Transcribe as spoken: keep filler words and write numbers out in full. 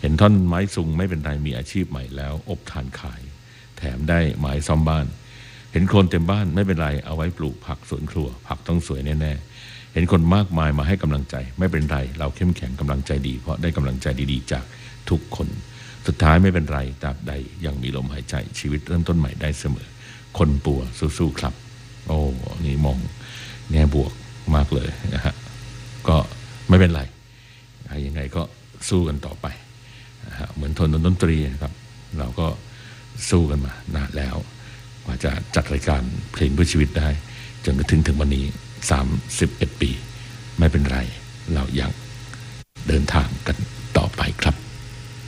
เห็นท่อนไม้สูงไม่เป็นไรมีอาชีพใหม่แล้วอบทานขายแถมได้ไม้ซ่อมบ้านเห็นโคลนเต็มบ้านไม่เป็นไรเอาไว้ปลูกผักสวนครัวผักต้องสวยแน่ๆเห็นคนมากมายมาให้กำลังใจไม่เป็นไรเราเข้มแข็งกำลังใจดีเพราะได้กำลังใจดีๆจากทุกคนสุดท้ายไม่เป็นไรตราบใดยังมีลมหายใจชีวิตเริ่มต้นใหม่ได้เสมอคนปัวสู้ๆครับโอ้นี่มองแง่บวกมากเลยนะฮะก็ไม่เป็นไรยังไงก็สู้กันต่อไปนะฮะเหมือนทนดนตรีนะครับเราก็สู้กันมานานแล้วกว่าจะจัดรายการเพลงเพื่อชีวิตได้จนกระทั่งถึงวันนี้สามสิบเอ็ดปีไม่เป็นไรเรายังเดินทางกันต่อไปครับ